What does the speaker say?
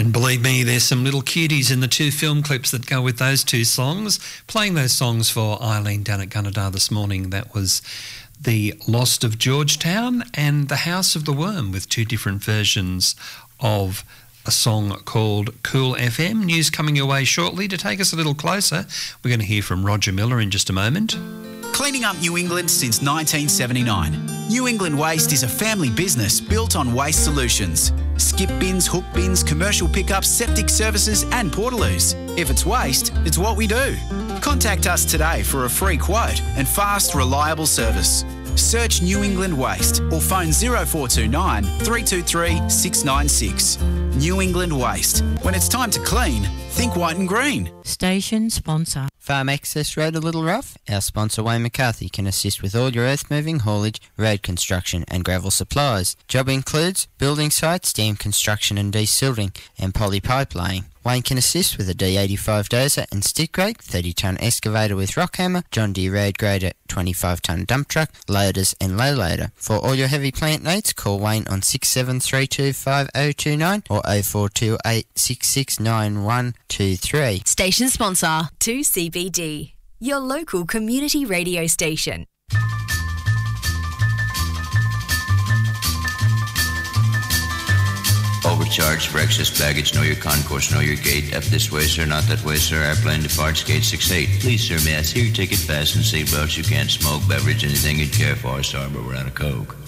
And believe me, there's some little cuties in the two film clips that go with those two songs. Playing those songs for Eileen down at Gunnedah this morning, that was The Lost of Georgetown and The House of the Worm, with two different versions of a song called Cool FM. News coming your way shortly. To take us a little closer, we're going to hear from Roger Miller in just a moment. Cleaning up New England since 1979. New England Waste is a family business built on waste solutions. Skip bins, hook bins, commercial pickups, septic services and portaloos. If it's waste, it's what we do. Contact us today for a free quote and fast, reliable service. Search New England Waste or phone 0429 323 696. New England Waste. When it's time to clean, think white and green. Station sponsor. Farm Access Road a little rough? Our sponsor Wayne McCarthy can assist with all your earth moving, haulage, road construction and gravel supplies. Job includes building sites, dam construction and desilting and poly pipe laying. Wayne can assist with a D85 dozer and stick rake, 30-tonne excavator with rock hammer, John Deere road grader, 25-tonne dump truck, loaders and low loader. For all your heavy plant needs, call Wayne on 67325029 or 0428 669123. Station sponsor 2CBD, your local community radio station. Overcharged for excess baggage, know your concourse, know your gate. Up this way, sir, not that way, sir. Airplane departs gate 68. Please, sir, may I see your ticket, fasten seatbelts. You can't smoke, beverage, anything you'd care for, sir, but we're out of Coke.